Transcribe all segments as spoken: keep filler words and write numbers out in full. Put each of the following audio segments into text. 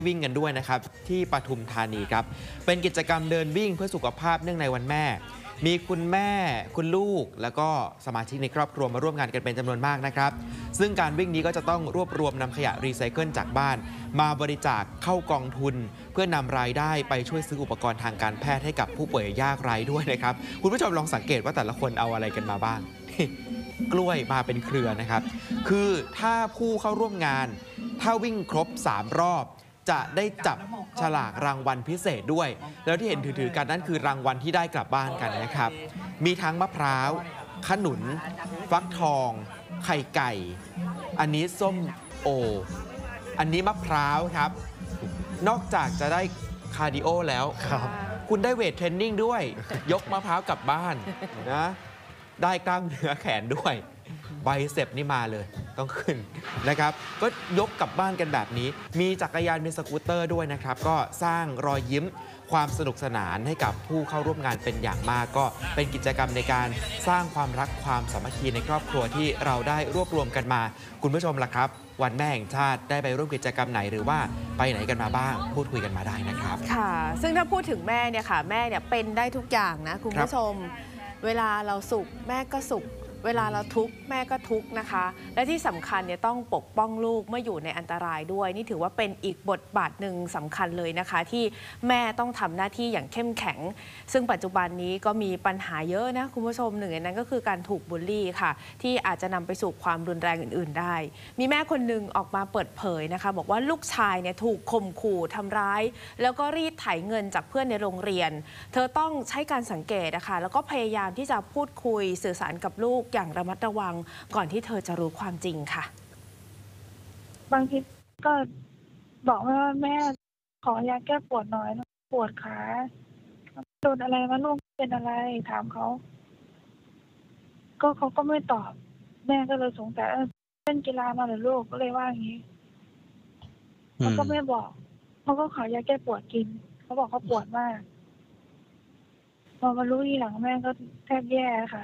วิ่งกันด้วยนะครับที่ปทุมธานีครับเป็นกิจกรรมเดินวิ่งเพื่อสุขภาพเนื่องในวันแม่มีคุณแม่คุณลูกแล้วก็สมาชิกในครอบครัวมาร่วมงานกันเป็นจำนวนมากนะครับซึ่งการวิ่งนี้ก็จะต้องรวบรวมนำขยะรีไซเคิลจากบ้านมาบริจาคเข้ากองทุนเพื่อนำรายได้ไปช่วยซื้ออุปกรณ์ทางการแพทย์ให้กับผู้ป่วยยากไร้ด้วยนะครับคุณผู้ชมลองสังเกตว่าแต่ละคนเอาอะไรกันมาบ้าง กล้วยมาเป็นเครือนะครับคือถ้าผู้เข้าร่วมงานถ้าวิ่งครบสามรอบจะได้จับฉลากรางวัลพิเศษด้วยแล้วที่เห็นถือๆกันนั่นคือรางวัลที่ได้กลับบ้านกันนะครับมีทั้งมะพร้าวขนุนฟักทองไข่ไก่อันนี้ส้มโออันนี้มะพร้าวครับนอกจากจะได้คาร์ดิโอแล้วคุณได้เวทเทรนนิ่งด้วยยกมะพร้าวกลับบ้านนะได้กล้ามเนื้อแขนด้วยไบเซปนี่มาเลยต้องขึ้นนะครับก็ยกกลับบ้านกันแบบนี้มีจักรยานมีสกูตเตอร์ด้วยนะครับก็สร้างรอยยิ้มความสนุกสนานให้กับผู้เข้าร่วมงานเป็นอย่างมากก็เป็นกิจกรรมในการสร้างความรักความสามัคคีในครอบครัวที่เราได้รวบรวมกันมาคุณผู้ชมล่ะครับวันแม่แห่งชาติได้ไปร่วมกิจกรรมไหนหรือว่าไปไหนกันมาบ้างพูดคุยกันมาได้นะครับค่ะซึ่งถ้าพูดถึงแม่เนี่ยค่ะแม่เนี่ยเป็นได้ทุกอย่างนะคุณผู้ชมเวลาเราสุขแม่ก็สุขเวลาเราทุกข์แม่ก็ทุกข์นะคะและที่สำคัญเนี่ยต้องปกป้องลูกเมื่ออยู่ในอันตรายด้วยนี่ถือว่าเป็นอีกบทบาทหนึ่งสำคัญเลยนะคะที่แม่ต้องทำหน้าที่อย่างเข้มแข็งซึ่งปัจจุบันนี้ก็มีปัญหาเยอะนะคุณผู้ชมหนึ่งในนั้นก็คือการถูกบูลลี่ค่ะที่อาจจะนำไปสู่ความรุนแรงอื่นๆได้มีแม่คนหนึ่งออกมาเปิดเผยนะคะบอกว่าลูกชายเนี่ยถูกข่มขู่ทำร้ายแล้วก็รีดไถเงินจากเพื่อนในโรงเรียนเธอต้องใช้การสังเกตนะคะแล้วก็พยายามที่จะพูดคุยสื่อสารกับลูกอย่างระมัดระวังก่อนที่เธอจะรู้ความจริงค่ะบางทีก็บอกว่าแม่ขอยาแก้ปวดหน่อยปวดขาโดนอะไรมาลูกเป็นอะไรถามเขาก็เขาก็ไม่ตอบแม่ก็เลยสงสัยเล่นกีฬามาหรือลูกก็เลยว่าอย่างนี้เขาก็ไม่บอกเขาก็ขอยาแก้ปวดกินเขาบอกเขาปวดมากพอมารู้ทีหลังแม่ก็แทบแย่ค่ะ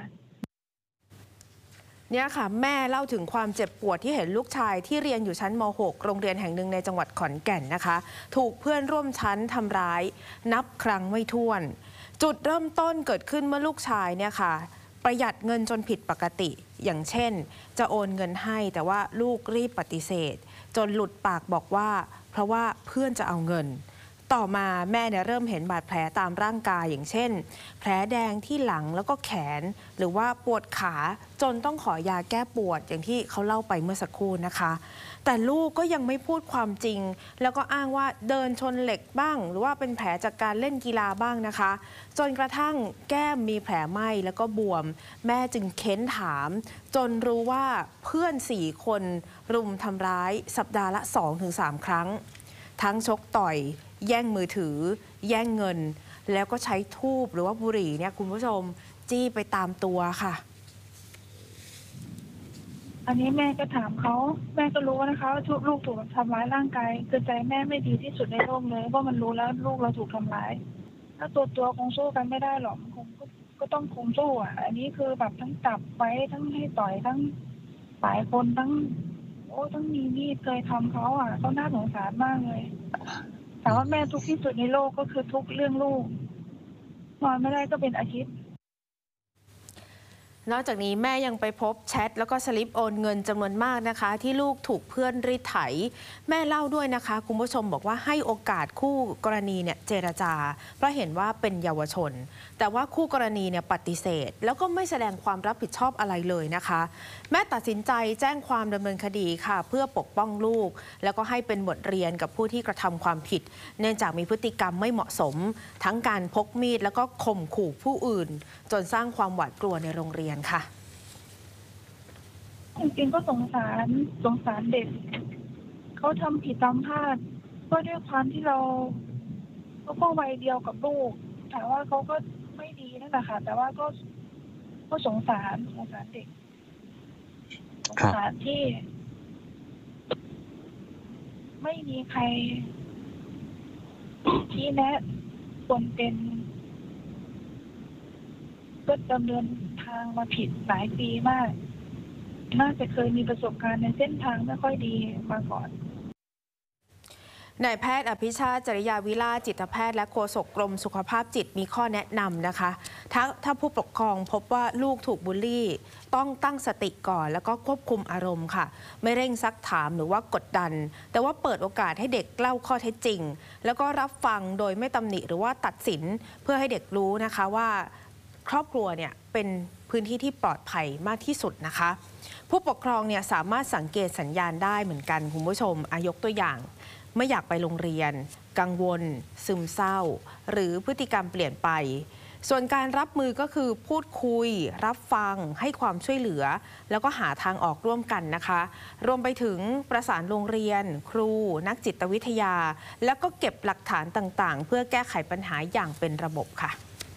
เนี่ยค่ะแม่เล่าถึงความเจ็บปวดที่เห็นลูกชายที่เรียนอยู่ชั้นม หก โรงเรียนแห่งหนึ่งในจังหวัดขอนแก่นนะคะถูกเพื่อนร่วมชั้นทำร้ายนับครั้งไม่ถ้วนจุดเริ่มต้นเกิดขึ้นเมื่อลูกชายเนี่ยค่ะประหยัดเงินจนผิดปกติอย่างเช่นจะโอนเงินให้แต่ว่าลูกรีบปฏิเสธจนหลุดปากบอกว่าเพราะว่าเพื่อนจะเอาเงินต่อมาแม่เนี่ยเริ่มเห็นบาดแผลตามร่างกายอย่างเช่นแผลแดงที่หลังแล้วก็แขนหรือว่าปวดขาจนต้องขอยาแก้ปวดอย่างที่เขาเล่าไปเมื่อสักครู่นะคะแต่ลูกก็ยังไม่พูดความจริงแล้วก็อ้างว่าเดินชนเหล็กบ้างหรือว่าเป็นแผลจากการเล่นกีฬาบ้างนะคะจนกระทั่งแก้มมีแผลไหม้แล้วก็บวมแม่จึงเค้นถามจนรู้ว่าเพื่อนสี่คนรุมทำร้ายสัปดาห์ละ สองถึงสาม ครั้งทั้งชกต่อยแย่งมือถือแย่งเงินแล้วก็ใช้ธูปหรือว่าบุหรี่เนี่ยคุณผู้ชมจี้ไปตามตัวค่ะอันนี้แม่ก็ถามเขาแม่ก็รู้นะคะว่าลูกถูกทำร้ายร่างกายคือใจแม่ไม่ดีที่สุดในโลกเลยเพราะมันรู้แล้วลูกเราถูกทำร้ายถ้าตัวตัวคงสู้กันไม่ได้หรอกคงก็ต้องคงสู้อ่ะอันนี้คือแบบทั้งจับไว้ทั้งให้ต่อยทั้งหลายคนทั้งโอ้ทั้งมีมีดเคยทำเขาอ่ะเขาน่าสงสารมากเลยแต่ว่าแม่ทุกข์ที่สุดในโลกก็คือทุกเรื่องลูกนอนไม่ได้ก็เป็นอาทิตย์นอกจากนี้แม่ยังไปพบแชทแล้วก็สลิปโอนเงินจำนวนมากนะคะที่ลูกถูกเพื่อนรีดไถแม่เล่าด้วยนะคะคุณผู้ชมบอกว่าให้โอกาสคู่กรณีเนี่ยเจรจาเพราะเห็นว่าเป็นเยาวชนแต่ว่าคู่กรณีเนี่ยปฏิเสธแล้วก็ไม่แสดงความรับผิดชอบอะไรเลยนะคะแม่ตัดสินใจแจ้งความดำเนินคดีค่ะเพื่อปกป้องลูกแล้วก็ให้เป็นบทเรียนกับผู้ที่กระทำความผิดเนื่องจากมีพฤติกรรมไม่เหมาะสมทั้งการพกมีดแล้วก็ข่มขู่ผู้อื่นจนสร้างความหวาดกลัวในโรงเรียนค่ะจริงๆก็สงสารสงสารเด็กเขาทำผิดทำพลาดก็ด้วยความที่เราเขาก็วัยเดียวกับลูกแต่ว่าเขาก็ไม่ดีนั่นแหละค่ะแต่ว่าก็ก็สงสารสงสารเด็กสงสารที่ไม่มีใครที่แนะคนเป็นก็ดำเนินทางมาผิดหลายปีมากน่าจะเคยมีประสบการณ์ในเส้นทางไม่ค่อยดีมาก่อนนายแพทย์อภิชาติจริยาวิลาศจิตแพทย์และโฆษกกรมสุขภาพจิตมีข้อแนะนำนะคะถ้าถ้าผู้ปกครองพบว่าลูกถูกบูลลี่ต้องตั้งสติก่อนแล้วก็ควบคุมอารมณ์ค่ะไม่เร่งซักถามหรือว่ากดดันแต่ว่าเปิดโอกาสให้เด็กเล่าข้อเท็จจริงแล้วก็รับฟังโดยไม่ตำหนิหรือว่าตัดสินเพื่อให้เด็กรู้นะคะว่าครอบครัวเนี่ยเป็นพื้นที่ที่ปลอดภัยมากที่สุดนะคะผู้ปกครองเนี่ยสามารถสังเกตสัญญาณได้เหมือนกันคุณผู้ชมอายกตัวอย่างไม่อยากไปโรงเรียนกังวลซึมเศร้าหรือพฤติกรรมเปลี่ยนไปส่วนการรับมือก็คือพูดคุยรับฟังให้ความช่วยเหลือแล้วก็หาทางออกร่วมกันนะคะรวมไปถึงประสานโรงเรียนครูนักจิตวิทยาแล้วก็เก็บหลักฐานต่างๆเพื่อแก้ไขปัญหาอย่างเป็นระบบค่ะ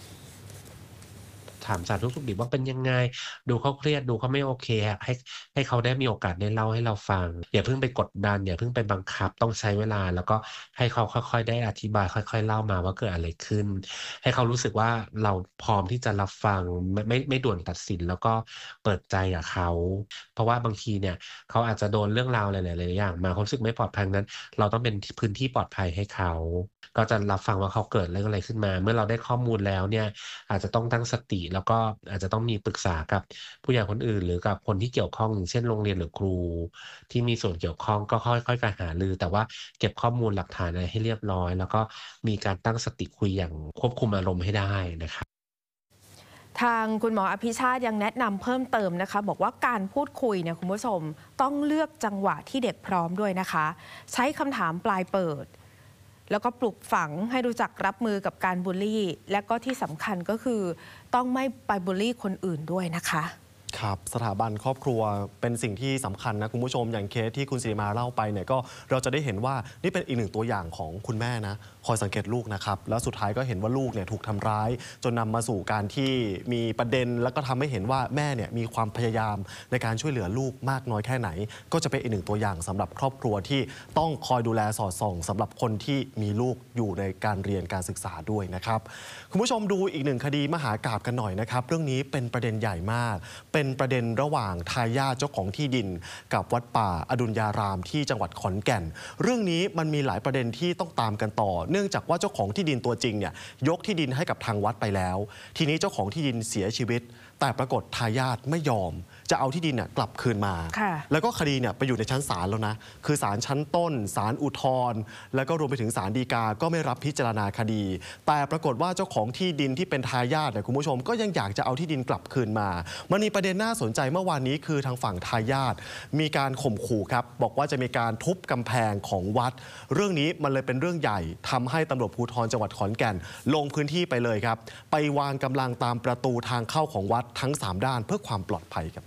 ถามสารทุกข์สุขดิบว่าเป็นยังไงดูเขาเครียดดูเขาไม่โอเคให้ให้เขาได้มีโอกาสได้เล่าให้เราฟังอย่าเพิ่งไปกดดันอย่าเพิ่งไปบังคับต้องใช้เวลาแล้วก็ให้เขาค่อยๆได้อธิบายค่อยๆเล่ามาว่าเกิดอะไรขึ้นให้เขารู้สึกว่าเราพร้อมที่จะรับฟังไม่ไม่ไม่ด่วนตัดสินแล้วก็เปิดใจกับเขาเพราะว่าบางทีเนี่ยเขาอาจจะโดนเรื่องราวหลายๆอย่างมาเขารู้สึกไม่ปลอดภัยนั้นเราต้องเป็นพื้นที่ปลอดภัยให้เขาก็จะรับฟังว่าเขาเกิดเรื่องอะไรขึ้นมาเมื่อเราได้ข้อมูลแล้วเนี่ยอาจจะต้องตั้งสติแล้วก็อาจจะต้องมีปรึกษากับผู้ใหญ่คนอื่นหรือกับคนที่เกี่ยวข้องอย่างเช่นโรงเรียนหรือครูที่มีส่วนเกี่ยวข้องก็ค่อยๆการหารือแต่ว่าเก็บข้อมูลหลักฐานอะไรให้เรียบร้อยแล้วก็มีการตั้งสติคุยอย่างควบคุมอารมณ์ให้ได้นะครับทางคุณหมออภิชาติยังแนะนำเพิ่มเติมนะคะบอกว่าการพูดคุยเนี่ยคุณผู้ชมต้องเลือกจังหวะที่เด็กพร้อมด้วยนะคะใช้คำถามปลายเปิดแล้วก็ปลูกฝังให้รู้จักรับมือกับการบูลลี่และก็ที่สำคัญก็คือต้องไม่ไปบูลลี่คนอื่นด้วยนะคะครับสถาบันครอบครัวเป็นสิ่งที่สำคัญนะคุณผู้ชมอย่างเคสที่คุณสิริมาเล่าไปเนี่ยก็เราจะได้เห็นว่านี่เป็นอีกหนึ่งตัวอย่างของคุณแม่นะคอยสังเกตลูกนะครับแล้วสุดท้ายก็เห็นว่าลูกเนี่ยถูกทำร้ายจนนำมาสู่การที่มีประเด็นแล้วก็ทำให้เห็นว่าแม่เนี่ยมีความพยายามในการช่วยเหลือลูกมากน้อยแค่ไหนก็จะเป็นอีกหนึ่งตัวอย่างสำหรับครอบครัวที่ต้องคอยดูแลสอดส่องสำหรับคนที่มีลูกอยู่ในการเรียนการศึกษาด้วยนะครับคุณผู้ชมดูอีกหนึ่งคดีมหากาพย์กันหน่อยนะครับเรื่องนี้เป็นประเด็นใหญ่มากเป็นประเด็นระหว่างทายาทเจ้าของที่ดินกับวัดป่าอดุลยารามที่จังหวัดขอนแก่นเรื่องนี้มันมีหลายประเด็นที่ต้องตามกันต่อเนื่องจากว่าเจ้าของที่ดินตัวจริงเนี่ยยกที่ดินให้กับทางวัดไปแล้วทีนี้เจ้าของที่ดินเสียชีวิตแต่ปรากฏทายาทไม่ยอมจะเอาที่ดินเนี่ยกลับคืนมาแล้วก็คดีเนี่ยไปอยู่ในชั้นศาลแล้วนะคือศาลชั้นต้นศาลอุทธรณ์แล้วก็รวมไปถึงศาลฎีกาก็ไม่รับพิจารณาคดีแต่ปรากฏว่าเจ้าของที่ดินที่เป็นทายาทเนี่ยคุณผู้ชมก็ยังอยากจะเอาที่ดินกลับคืนมามันมีประเด็นน่าสนใจเมื่อวานนี้คือทางฝั่งทายาทมีการข่มขู่ครับบอกว่าจะมีการทุบกำแพงของวัดเรื่องนี้มันเลยเป็นเรื่องใหญ่ทำให้ตำรวจภูธรจังหวัดขอนแก่นลงพื้นที่ไปเลยครับไปวางกำลังตามประตูทางเข้าของวัดทั้งสามด้านเพื่อความปลอดภัยครับ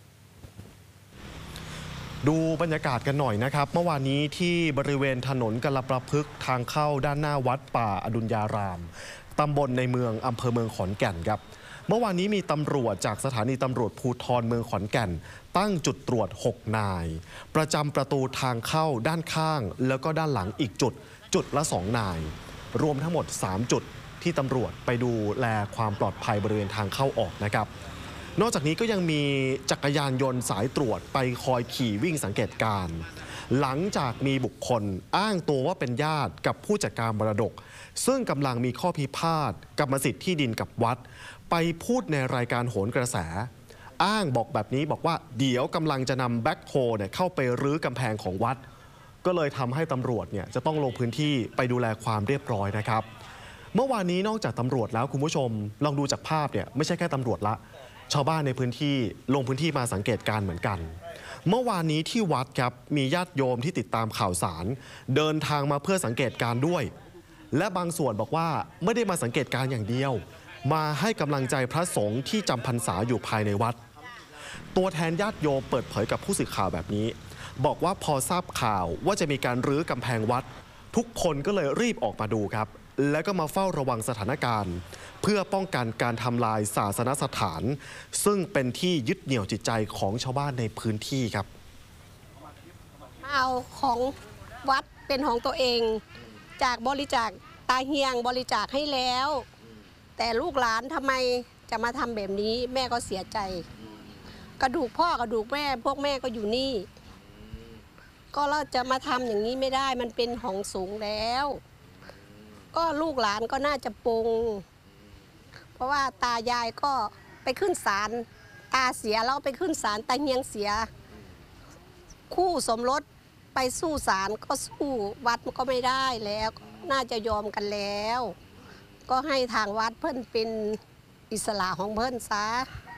ดูบรรยากาศกันหน่อยนะครับเมื่อวานนี้ที่บริเวณถนนกลประพฤกษ์ทางเข้าด้านหน้าวัดป่าอดุลยารามตำบลในเมืองอำเภอเมืองขอนแก่นครับเมื่อวานนี้มีตำรวจจากสถานีตำรวจภูธรเมืองขอนแก่นตั้งจุดตรวจหกนายประจำประตูทางเข้าด้านข้างแล้วก็ด้านหลังอีกจุดจุดละสองนายรวมทั้งหมดสามจุดที่ตำรวจไปดูแลความปลอดภัยบริเวณทางเข้าออกนะครับนอกจากนี้ก็ยังมีจักรยานยนต์สายตรวจไปคอยขี่วิ่งสังเกตการณ์หลังจากมีบุคคลอ้างตัวว่าเป็นญาติกับผู้จัดการมรดกซึ่งกำลังมีข้อพิพาทกรรมสิทธิ์ที่ดินกับวัดไปพูดในรายการโหนกระแสอ้างบอกแบบนี้บอกว่าเดี๋ยวกำลังจะนำแบ็คโฮเนี่ยเข้าไปรื้อกำแพงของวัดก็เลยทำให้ตำรวจเนี่ยจะต้องลงพื้นที่ไปดูแลความเรียบร้อยนะครับเมื่อวานนี้นอกจากตำรวจแล้วคุณผู้ชมลองดูจากภาพเนี่ยไม่ใช่แค่ตำรวจละชาวบ้านในพื้นที่ลงพื้นที่มาสังเกตการเหมือนกันเมื่อวานนี้ที่วัดครับมีญาติโยมที่ติดตามข่าวสารเดินทางมาเพื่อสังเกตการด้วยและบางส่วนบอกว่าไม่ได้มาสังเกตการอย่างเดียวมาให้กำลังใจพระสงฆ์ที่จำพรรษาอยู่ภายในวัดตัวแทนญาติโยมเปิดเผยกับผู้สื่อข่าวแบบนี้บอกว่าพอทราบข่าวว่าจะมีการรื้อกำแพงวัดทุกคนก็เลยรีบออกมาดูครับแล้วก็มาเฝ้าระวังสถานการณ์เพื่อป้องกันการทำลายศาสนสถานซึ่งเป็นที่ยึดเหนี่ยวจิตใจของชาวบ้านในพื้นที่ครับเอาของวัดเป็นของตัวเองจากบริจาคตาเฮียงบริจาคให้แล้วแต่ลูกหลานทำไมจะมาทำแบบนี้แม่ก็เสียใจกระดูกพ่อกระดูกแม่พวกแม่ก็อยู่นี่ก็เราจะมาทำอย่างนี้ไม่ได้มันเป็นของสูงแล้ว ก็ลูกหลานก็น่าจะปรงเพราะว่าตายายก็ไปขึ้นศาลตาเสียแล้วไปขึ้นศาลตาเฮียงเสีย คู่สมรสไปสู้ศาลก็สู้วัดมันก็ไม่ได้แล้วน่าจะยอมกันแล้ว ก็ให้ทางวัดเพิ่นเป็นอิสระของเพิ่นซะ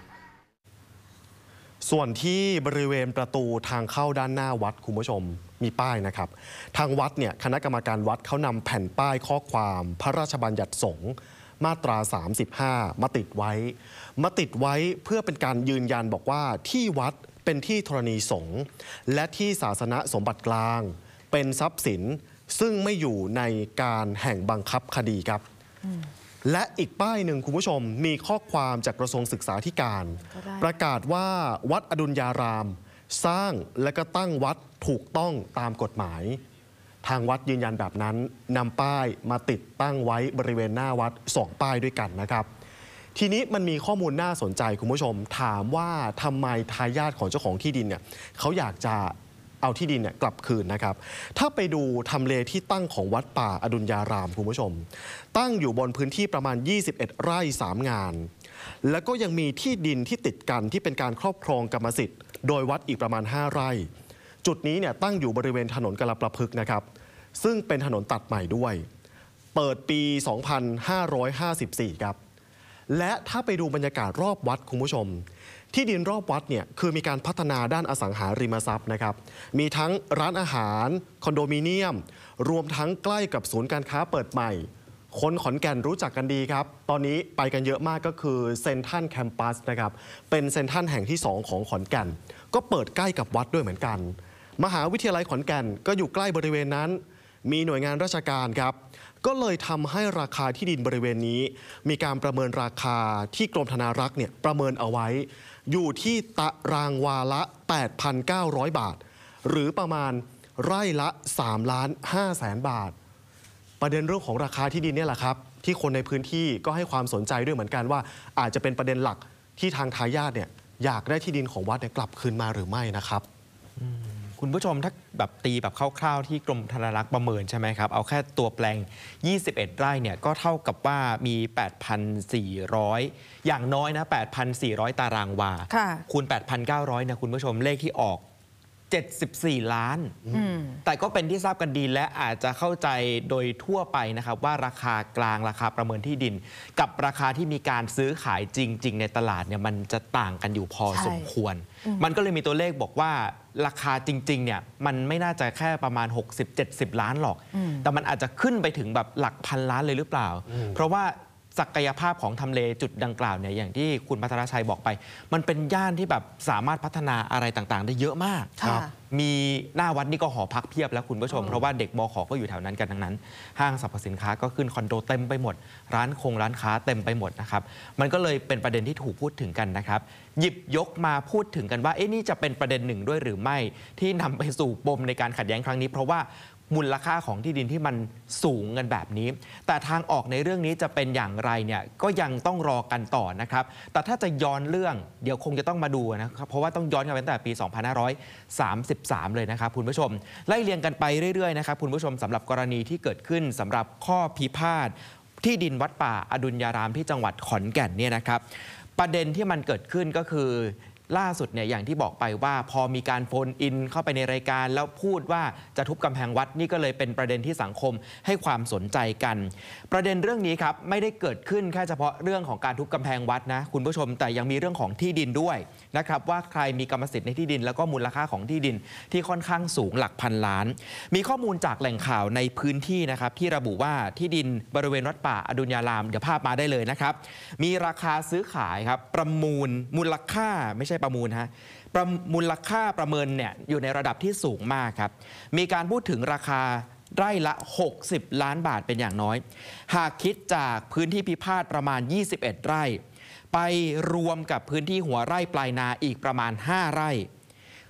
ส่วนที่บริเวณประตูทางเข้าด้านหน้าวัดคุณผู้ชมมีป้ายนะครับทางวัดเนี่ยคณะกรรมการวัดเขานำแผ่นป้ายข้อความพระราชบัญญัติสงฆ์มาตราสามสิบห้ามาติดไว้มาติดไว้เพื่อเป็นการยืนยันบอกว่าที่วัดเป็นที่ธรณีสงฆ์และที่ศาสนสมบัติกลางเป็นทรัพย์สินซึ่งไม่อยู่ในการแห่งบังคับคดีครับและอีกป้ายหนึ่งคุณผู้ชมมีข้อความจากกระทรวงศึกษาธิการ ประกาศว่าวัดอดุลยาราม สร้างและก็ตั้งวัดถูกต้องตามกฎหมาย ทางวัดยืนยันแบบนั้นนำป้ายมาติดตั้งไว้บริเวณหน้าวัดสองป้ายด้วยกันนะครับ ทีนี้มันมีข้อมูลน่าสนใจคุณผู้ชมถามว่าทำไมทายาทของเจ้าของที่ดินเนี่ยเขาอยากจะเอาที่ดินเนี่ยกลับคืนนะครับ ถ้าไปดูทำเลที่ตั้งของวัดป่าอดุลยารามคุณผู้ชมตั้งอยู่บนพื้นที่ประมาณยี่สิบเอ็ดไร่สามงานแล้วก็ยังมีที่ดินที่ติดกันที่เป็นการครอบครองกรรมสิทธิ์โดยวัดอีกประมาณห้าไร่จุดนี้เนี่ยตั้งอยู่บริเวณถนนกาลประพฤกษ์นะครับซึ่งเป็นถนนตัดใหม่ด้วยเปิดปี สองพันห้าร้อยห้าสิบสี่ ครับและถ้าไปดูบรรยากาศรอบวัดคุณผู้ชมที่ดินรอบวัดเนี่ยคือมีการพัฒนาด้านอสังหาริมทรัพย์นะครับมีทั้งร้านอาหารคอนโดมิเนียมรวมทั้งใกล้กับศูนย์การค้าเปิดใหม่คนขอนแก่นรู้จักกันดีครับตอนนี้ไปกันเยอะมากก็คือเซ็นทรัลแคมปัสนะครับเป็นเซ็นทรัลแห่งที่สองของขอนแก่นก็เปิดใกล้กับวัดด้วยเหมือนกันมหาวิทยาลัยขอนแก่นก็อยู่ใกล้บริเวณนั้นมีหน่วยงานราชการครับก็เลยทำให้ราคาที่ดินบริเวณนี้มีการประเมินราคาที่กรมธนารักษ์เนี่ยประเมินเอาไว้อยู่ที่ตารางวาละ แปดพันเก้าร้อย บาทหรือประมาณไร่ละสามล้านห้าแสนบาทประเด็นเรื่องของราคาที่ดินเนี่ยแหละครับที่คนในพื้นที่ก็ให้ความสนใจด้วยเหมือนกันว่าอาจจะเป็นประเด็นหลักที่ทางทายาทเนี่ยอยากได้ที่ดินของวัดเนี่ยกลับคืนมาหรือไม่นะครับคุณผู้ชมถ้าแบบตีแบบคร่าวๆที่กรมธนารักษ์ประเมินใช่ไหมครับเอาแค่ตัวแปลงยี่สิบเอ็ดไร่เนี่ยก็เท่ากับว่ามี แปดพันสี่ร้อย อย่างน้อยนะ แปดพันสี่ร้อย ตารางวาคูณ แปดพันเก้าร้อย นะคุณผู้ชมเลขที่ออกเจ็ดสิบสี่ล้านแต่ก็เป็นที่ทราบกันดีและอาจจะเข้าใจโดยทั่วไปนะครับว่าราคากลางราคาประเมินที่ดินกับราคาที่มีการซื้อขายจริงๆในตลาดเนี่ยมันจะต่างกันอยู่พอสมควรมันก็เลยมีตัวเลขบอกว่าราคาจริงๆเนี่ยมันไม่น่าจะแค่ประมาณ หกสิบเจ็ดสิบ ล้านหรอกแต่มันอาจจะขึ้นไปถึงแบบหลักพันล้านเลยหรือเปล่าเพราะว่าศักยภาพของทำเลจุดดังกล่าวเนี่ยอย่างที่คุณพัทรชัยบอกไปมันเป็นย่านที่แบบสามารถพัฒนาอะไรต่างๆได้เยอะมากมีหน้าวัดนี่ก็หอพักเพียบแล้วคุณผู้ชมเพราะว่าเด็กมข.ก็อยู่แถวนั้นกันทั้งนั้นห้างสรรพสินค้าก็ขึ้นคอนโดเต็มไปหมดร้านคงร้านค้าเต็มไปหมดนะครับมันก็เลยเป็นประเด็นที่ถูกพูดถึงกันนะครับหยิบยกมาพูดถึงกันว่าเอ๊ะนี่จะเป็นประเด็นหนึ่งด้วยหรือไม่ที่นำไปสู่ปมในการขัดแย้งครั้งนี้เพราะว่ามูลค่าของที่ดินที่มันสูงกันแบบนี้แต่ทางออกในเรื่องนี้จะเป็นอย่างไรเนี่ยก็ยังต้องรอกันต่อนะครับแต่ถ้าจะย้อนเรื่องเดี๋ยวคงจะต้องมาดูนะครับเพราะว่าต้องย้อนกันไปตั้งแต่ปี สองพันห้าร้อยสามสิบสาม เลยนะครับคุณผู้ชมไล่เรียงกันไปเรื่อยๆนะครับคุณผู้ชมสำหรับกรณีที่เกิดขึ้นสำหรับข้อพิพาทที่ดินวัดป่าอดุลยารามที่จังหวัดขอนแก่นเนี่ยนะครับประเด็นที่มันเกิดขึ้นก็คือล่าสุดเนี่ยอย่างที่บอกไปว่าพอมีการโฟนอินเข้าไปในรายการแล้วพูดว่าจะทุบกำแพงวัดนี่ก็เลยเป็นประเด็นที่สังคมให้ความสนใจกันประเด็นเรื่องนี้ครับไม่ได้เกิดขึ้นแค่เฉพาะเรื่องของการทุบกำแพงวัดนะคุณผู้ชมแต่ยังมีเรื่องของที่ดินด้วยนะครับว่าใครมีกรรมสิทธิ์ในที่ดินแล้วก็มูลค่าของที่ดินที่ค่อนข้างสูงหลักพันล้านมีข้อมูลจากแหล่งข่าวในพื้นที่นะครับที่ระบุว่าที่ดินบริเวณวัดป่าอดุลยารามเดี๋ยวภาพมาได้เลยนะครับมีราคาซื้อขายครับประมูลมูลค่าไม่ใช่ประมูลฮะประมูลค่าประเมินเนี่ยอยู่ในระดับที่สูงมากครับมีการพูดถึงราคาไร่ละหกสิบล้านบาทเป็นอย่างน้อยหากคิดจากพื้นที่พิพาทประมาณยี่สิบเอ็ดไร่ไปรวมกับพื้นที่หัวไร่ปลายนาอีกประมาณห้าไร่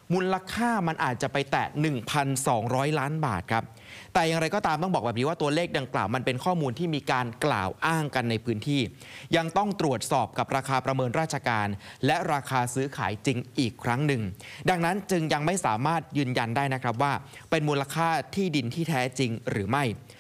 มูลค่ามันอาจจะไปแตะ หนึ่งพันสองร้อย ล้านบาทครับแต่อย่างไรก็ตามต้องบอกแบบนี้ว่าตัวเลขดังกล่าวมันเป็นข้อมูลที่มีการกล่าวอ้างกันในพื้นที่ยังต้องตรวจสอบกับราคาประเมินราชการและราคาซื้อขายจริงอีกครั้งหนึ่งดังนั้นจึงยังไม่สามารถยืนยันได้นะครับว่าเป็นมูลค่าที่ดินที่แท้จริงหรือไม่